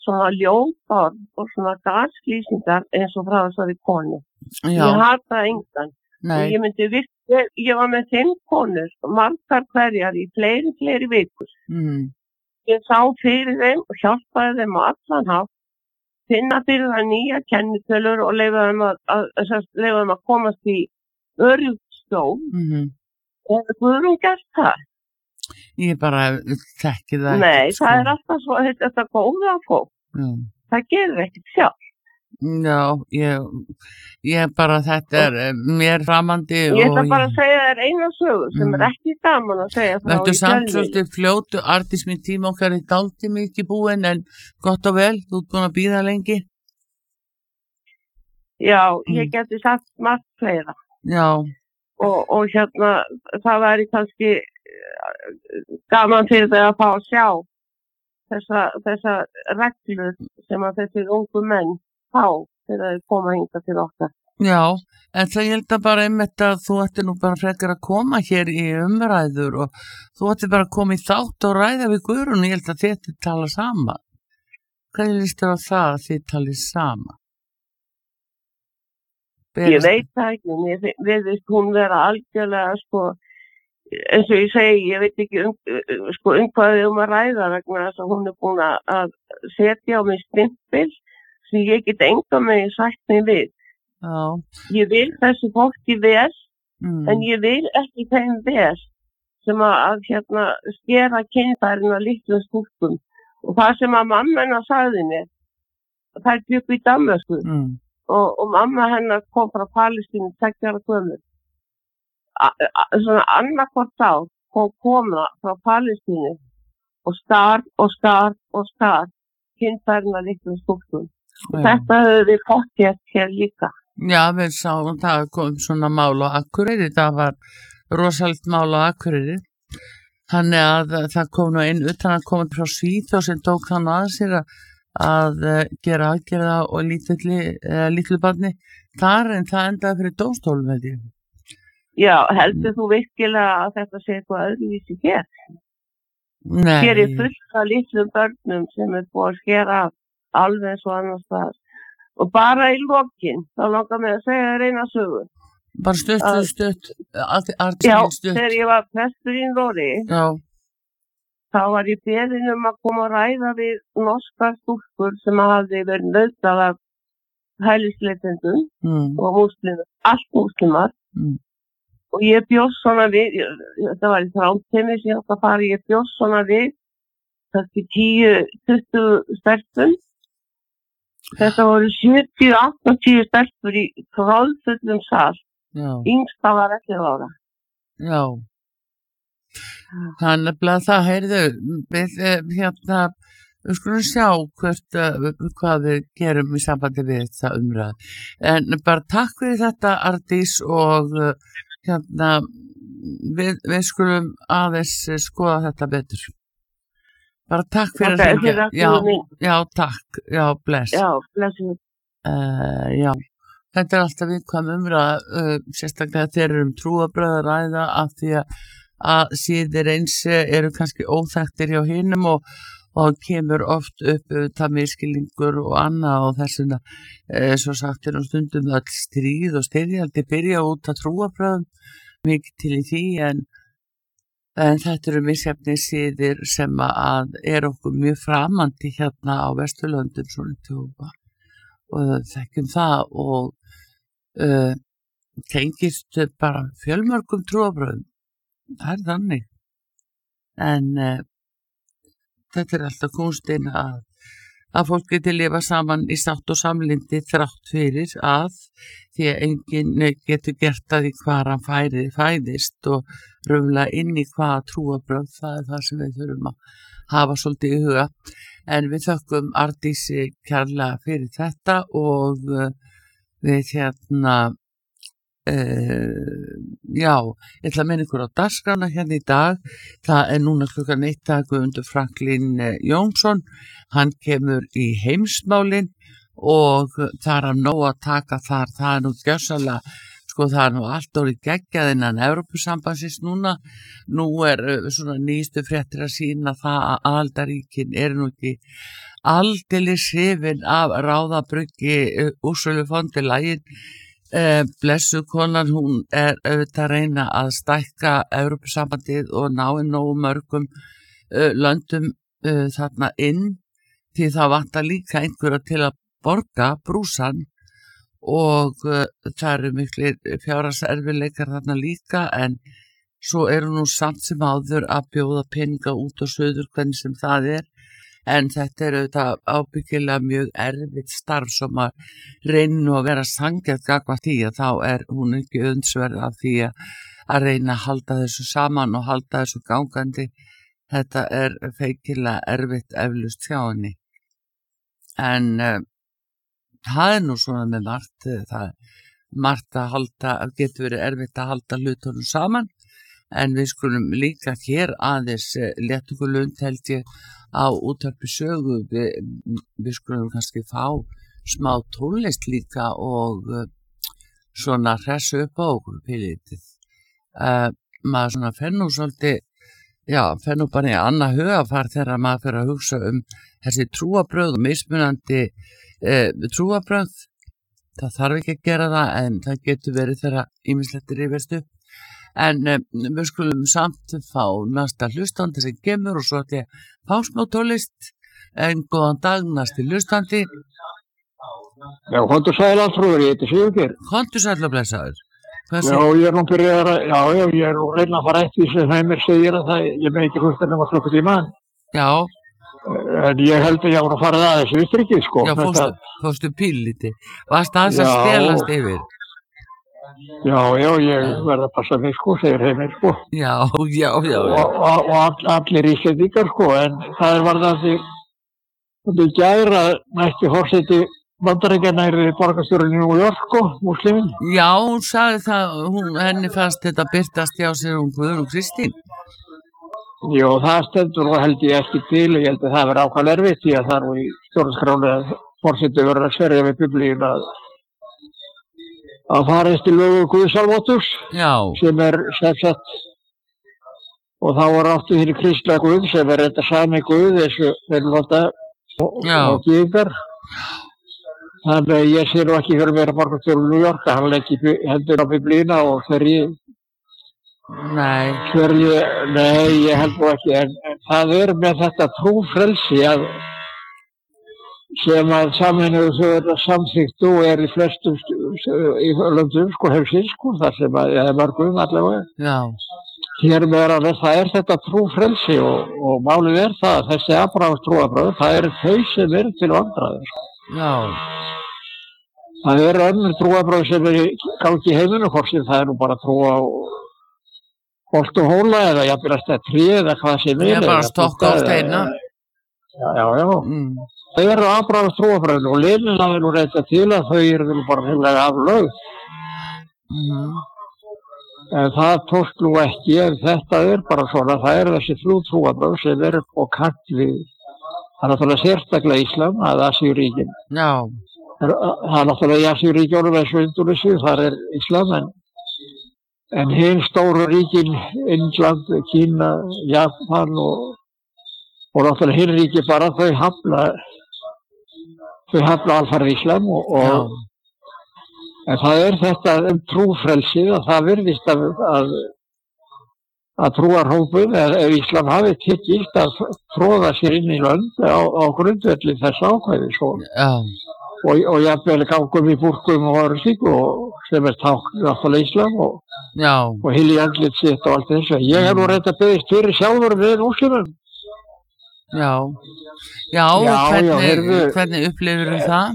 svona ljóðorð og svona gaslýsingar eins og frá þessari konu. Já, Ég hata engan. nei, Ég myndi ég var með 5 konur, margar hverjar í fleiri vikur. Ég sá fyrir þeim og hjálpaði þeim á allan hátt, finna fyrir það nýja kennitölur og leyfa þeim að komast í öruggt skjól. Hefur Guðrún gert það? ég bara þekki það Nei, ekkert, það er alltaf svo, þetta góða fólk. Já. Það gerir ekkert sjálf. Já, ég bara, þetta er mér framandi Ég ætla bara að segja þér eina sögu sem er ekki gaman að segja frá Vertu í samt fjölmiðlum. svolítið fljótu, Arndís, minn tíma okkar er dálítið mikið búinn, en gott og vel, þú ert búin að bíða lengi. Já, ég geti sagt margt fleira. Já, Og það væri kannski gaman fyrir þau að fá að sjá þessa reglur sem að þessir ungu menn fá þegar þau koma hingað til okkar. já, en það ég held að bara einmitt að þú ætti nú bara frekar að koma hér í umræður og þú ætti bara að koma í þátt og ræða við Guðrún, ég held að þið tala saman. Hvað líst þér á það að þið talið saman? Ég veit það ekki, en ég veist hún vera algjörlega, eins og ég segi, ég veit ekki hvað við að ræða vegna þess að hún er búin að setja á mig stimpil sem ég get enga megin sagt mig við. Já. Ég vil þessu fólki vel, en ég vil ekki þeim vel sem að skera kynfærin að litlum stúlkum. Og það sem að mamma hennar sagði mér, þær bjuggu í Danmörku. Og mamma hennar kom frá Palestínu 6 ára gömul. Svona annarkvort ár kom kona frá Palestínu og skar kynfærin að litlum stúlkum. Þetta höfðu við fótt hér líka. Já, við sáum það kom svona mál á Akureyri, það var rosalegt mál á Akureyri. Þannig að það kom nú inn utan að koma frá Svíþjóð sem tók þannig að sér að gera aðgerða og litlu barni þar, en það endaði fyrir dómstólum, veit ég. Já, heldur þú virkilega að þetta sé eitthvað öðruvísi hér? Nei. Hér er fullt af litlum börnum sem er búið að skera alveg eins og annars staðar. Og bara í lokin, þá langar mig að segja þér eina sögu. Bara stutt. Já, þegar ég var prestur í Noregi, þá var ég beðin að koma að ræða við norskar stúlkur sem hafði verið nauðgað af hælisleitendum og múslimar, allt múslimar. Og ég bjóst svona við, þetta var í Þrándheimi sem ég átti að fara, ég bjóst svona við, kannski 10-20 stelpum. Þetta voru 70-80 stelpur í tróðfullum sal. Yngsta var 11 ára. Já. Þannig að það heyrðu, við skulum sjá hvað við gerum í sambandi við þetta umræð. En bara takk fyrir þetta, Arndís, og við skulum aðeins skoða þetta betur. Bara takk fyrir að hringja. Já, takk. Já, bless. Já, blessu. Já, þetta er alltaf viðkvæm umræða, sérstaklega þeir eru trúarbrögð að ræða af því að síðir eins eru kannski óþekktir hjá hinum og kemur oft upp það misskilningur og annað og þessuna, svo sagt er stundum öll stríð og styrjaldi byrja út að trúarbrögðum, mikið til í því, en þetta eru misjafnir síðir sem að er okkur mjög framandi hérna á Vesturlöndum svona tjópa og þekkjum það og tengist bara fjölmörgum trúarbrögðum. Það er þannig. En þetta er alltaf kúnstinn að fólk geti lifa saman í sátt og samlyndi þrátt fyrir því að enginn getur gert að því hvar hann fæðist og röfla inn í hvaða trúarbrögð, það er það sem við þurfum að hafa svolítið í huga. En við þökkum Arndísi kærlega fyrir þetta og við já, ég ætla að minna ykkur á dagskrána hérna í dag. Það er núna klukkan 1 Guðmundur Franklín Jónsson, hann kemur í heimsmálin og það er nóg að taka þar, það er nú gjörsamlega, það er nú allt orðið geggjað innan Evrópusambandsins núna. Nú er svona nýjustu fréttir að sýna það að aðildarríkin eru nú ekki aldeilis hrifin af Ráðabruggi Ursulu von der Leyen. Blessuð konan, hún auðvitað að reyna að stækka Evrópusambandið og ná inn nógu mörgum löndum þarna inn, því það vantar líka einhverja til að borga brúsan og það eru miklir fjárhagserfiðleikar þarna líka, en svo eru nú samt sem áður að bjóða peninga út á suður, hvernig sem það en þetta er auðvitað ábyggilega mjög erfitt starf sem að reyna nú að vera sanngjarn gagnvart því, að þá hún ekki öðnsverð af því að reyna að halda þessu saman og halda þessu gangandi. Þetta er feikilega erfitt eflaust hjá henni. En það er nú svona með margt, margt að halda, getur verið erfitt að halda hlutunum saman, en við skulum líka hér aðeins léttugulund held ég á Útvarpi Sögu, við skulum kannski fá smá tónlist líka og svona hressu upp á okkur pílítið. Maður svona fer nú svolítið, fer nú bara í annað hugafar þegar maður fer að hugsa þessi trúarbrögð og mismunandi trúarbrögð. Það þarf ekki að gera það, en það getur verið þegar ýmislegt rifjast upp. En við skulum samt fá næsta hlustandi sem kemur og svo ætla ég að fá smá tónlist. En góðan dag, næsti hlustandi. Já, komdu sæl Alfrúður, ég heiti Sigurgeir. Komdu sæl og blessaður. Já, ég er nú byrjað ég er nú reyna að fara eftir sem Heimir segir að ég með ekki hlusta nema klukkutíma. Já. En ég held að ég var að fara aðeins í Austurríki, sko. Já, fórstu pílítið. Varst aðeins að stelast yfir? Já, ég verð að passa mig, sko, segir Heimir, sko. Já. Og allir Íslendingar, sko, en það varðandi í gær að næsti forseti Bandaríkjanna borgarstjórinn í New York, sko, músliminn. Já, hún sagði það, henni fannst þetta birtast hjá sér Guðrún Kristín. Jó, það stendur og held ég ekki til, ég held að það verði ákvæmlega erfitt því að það nú í stjórnarskráni að forseti verður að sverja við Biblíun að fara eftir lögu Guðsalvottus, sem sem sagt, og þá var áttu fyrir kristlega Guð sem þetta sami Guð, þessu velvota og gyðingar. Þannig að ég sé nú ekki fyrir mér að borgarstjórinn í New York að hann leggi hendur á Biblíuna og sverji. Nei, ég held nú ekki, en það með þetta trúfrelsi sem að Sameinuðu þjóðirnar samþykktu og í flestum í löndum, sko, heimsins, sko, þar sem að mörgum allavega. Já. Hér meðan það þetta trúfrelsi og málið það að þessi Abrahams trúarbrögð, það þau sem til vandræða. Já. Það önnur trúarbrögð sem í gangi í heiminu, hvort sem það nú bara trú á holt og hóla eða jafnvel að stæða tré eða hvað sem er. Bara stokka á steina. Já. Það Abrahams trúarbrögð og Lenin hafði nú reynda til að þau nú bara heimlega aflögð. En það tókst nú ekki, en þetta bara svona, það þessi trúarbrögð sem upp á kant við, það náttúrulega sérstaklega Íslam, að Asíuríkin. Já. Það náttúrulega í Asíuríkjónum eins og Indónesíu, þar Íslam, en hinn stóru ríkin, Indland, Kína, Japan og náttúrulega hinn ríki bara, þau hafna alfarið Íslam en það þetta trúfrelsið að það virðist að trúarhópum ef Íslam hafi tekist að tróða sér inn í lönd á grundvelli þess ákvæðis og jafnvel gangum í búrkum og öðru slíku sem tákn náttúrulega Íslam og hilli andlit sitt og allt þessu. Ég hef nú reynt að beðist fyrir sjálfur við múslimum. Já, hvernig upplifir það?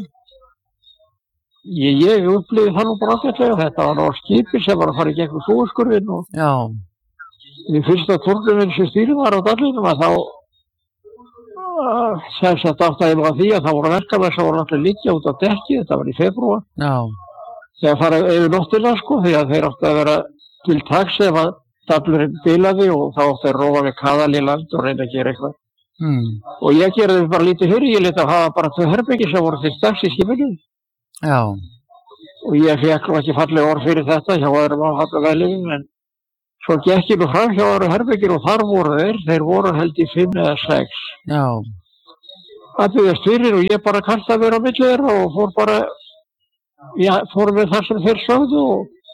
Ég upplifði það nú bara ágætlega. Þetta var á skipi sem var að fara í gegnum Súezskurðinn og í fyrsta turnuminn sem stýrið var á dallinum að þá sem sagt áttaði nú að því að það voru verkamenn sem voru alltaf liggja út á dekki, þetta var í febrúar. Þegar fara yfir nóttina, sko, því að þeir áttu að vera til taks ef að dallurinn bilaði og þá áttu að róa við kaðal í land og reyna að gera eitthvað. Og ég gerði bara lítið fyrir, ég lét að hafa bara 2 herbergi sem voru til dags í skipinu. Og ég fekk ekki falleg orð fyrir þetta hjá öðrum áhafnavælum, en svo gekk ég nú fram hjá öðrum herbergir og þar voru þeir voru held í 5 eða 6. að byggðast fyrir og ég bara kallti að vera á milli þeirra og fór bara, fór með það sem þeir sögðu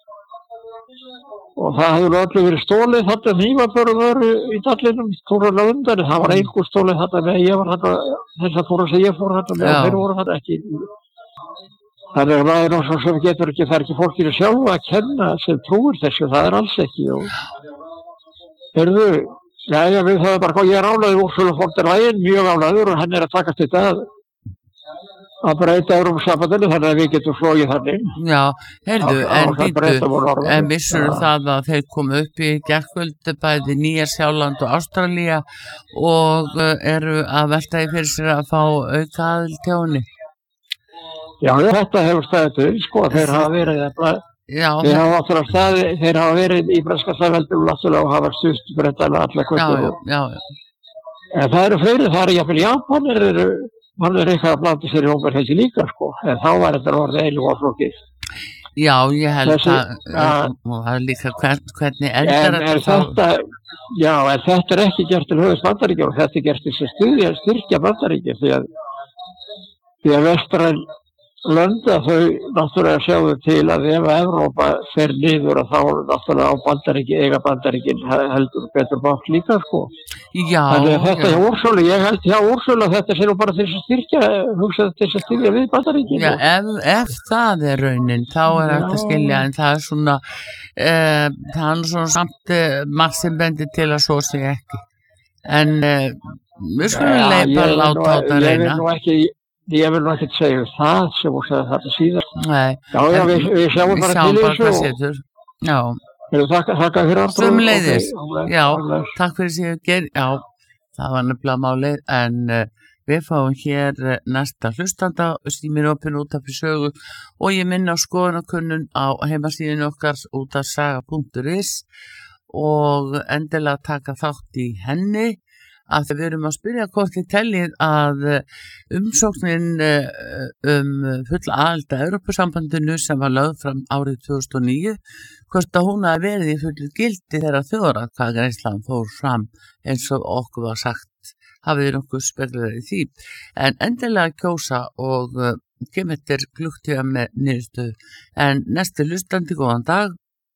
og það hefur öllu verið stólið þarna hnífapörum voru í dallinum, tóralega undan, það var einhver stólið þarna með, ég var þarna, þess að tóra sem ég fór þarna með og þeir voru þarna ekki. Þannig að það náttúrulega sem getur ekki, það ekki fólkinu sjálfu að kenna sem trúir þessu, það alls ekki. Heyrðu, við það bara, ég ánægður Úrsula von der Leyen, mjög ánægður og hann að takast þetta að breyta Evrópusambandinu þannig að við getum flogið þannig. Já, heyrðu, en vissur það að þeir komu upp í gærkvöldi bæði Nýja-Sjáland og Ástralía og eru að velta í fyrir sér að fá auka aðild hjá henni? Já, þetta hefur staðið sko, þeir hafa verið þeir hafa verið í breska staðveldum náttúrulega og hafa stuðst breytana alla kvöldur. En það eru fleiri, það eru jafnvel Japanir hann eitthvað að blanda sér í óberhelgi líka sko, en þá var þetta orðið eilu og flókið. Já, ég held að líka hvernig eldar þetta. Já, en þetta ekki gert til höfðs Bandaríkja og þetta gert til að styrkja Bandaríkja því að vestræn lönda þau náttúrulega sjáðu til að ef Evrópa fer niður og þá náttúrulega á Bandaríki, eiga Bandaríkin heldur betur bátt líka sko. Já. Þannig að þetta hjá Úrsulu, ég held hjá Úrsulu þetta sé nú bara til að styrkja, hugsa til að styrkja við Bandaríkin. Já, ef það raunin, þá hægt að skilja en það svona, það svona samt margt sem bendir til að svo sé ekki. En við skulum bara láta á þetta reyna. Ég vil nú ekki segja það sem þú sagði þetta síðan. Nei. Já, við sjáum bara til þessu. Já. Þakka fyrir aftur. Sömuleiðis. Já, takk fyrir sig. Já, það var nefnilega málið, en við fáum hér næsta hlustanda, símir opinn út af fyrir sögu og ég minna á skoðanakönnun á heimasíðinu okkar útafsaga.is og endilega taka þátt í henni. Að við erum að spyrja hvort þið teljið að umsóknin fulla aðild að Evrópusambandinu sem var lögð fram árið 2009, hvort að hún hafi verið í fullu gildi þegar þjóðaratkvæðagreiðslan fór fram eins og okkur var sagt, hafið nokkuð spurður í því. En endilega kjósa og kemur eftir klukktíma með niðurstöðu. En næstu hlustandi, góðan dag.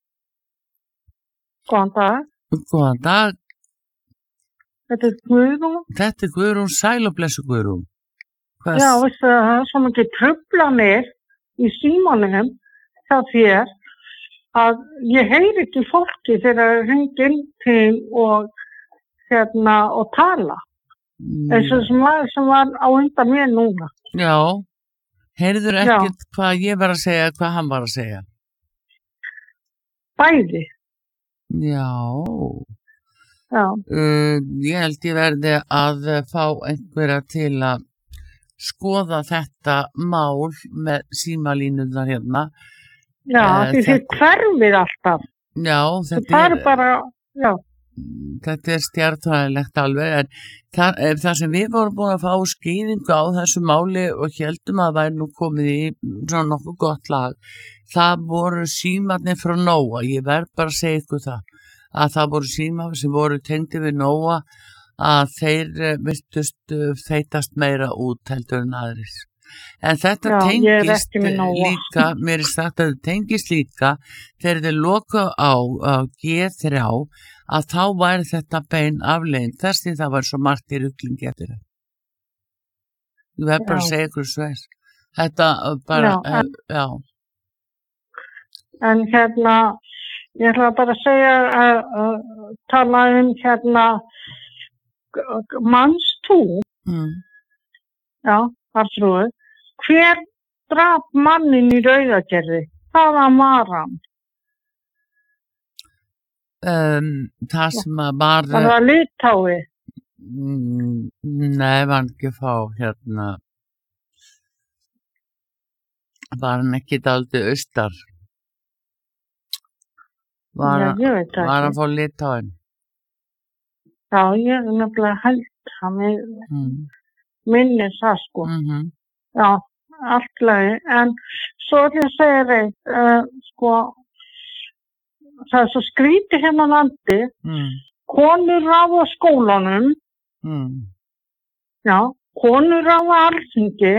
Góðan dag. Góðan dag. Þetta Guðrún. Þetta Guðrún, sæl og blessu Guðrún. Já, veistu, það er svo mikið truflanir í símanum hjá þér að ég heyri ekki fólki þegar það hringi inn til og tala. Eins og sem var á undan mér núna. Já, heyrður ekkert hvað ég var að segja, hvað hann var að segja? Bæði. Já. Já. Ég held ég verði að fá einhverja til að skoða þetta mál með símalínunar hérna. Já, því þið hverfið alltaf. Já, þetta er bara, já. Þetta stjarnfræðilegt alveg, en það sem við vorum búin að fá skýringu á þessu máli og heldum að það væri nú komið í svona nokkuð gott lag, það voru símarnir frá Nóa, ég verð bara að segja ykkur það. Að það voru símar sem voru tengdi við Nóa að þeir virtust feitast meira út heldur en aðrir. En þetta tengist líka, mér er sagt að þetta tengist líka þegar þeir loka á G3 að þá væri þetta bein afleiðing þess því það var svo margt í ruglingi eftir það. Ég verð bara að segja ykkur svo þess. Þetta bara, já. En ég ætla bara að segja að tala mannstú. Já, þar trúið. Hver drap mannin í Rauðagerði? Hvaðan var hann? Það sem að var... Það var Litái. Nei, var hann ekki fá var hann ekki dálítið austar? Var hann fór Litáin? Já, ég er nefnilega held hann minni það sko. Já, allt lagi. En svo er ég að segja þeim, sko, það er svo skrítið hérna á landi, konur á skólanum, já, konur á Alþingi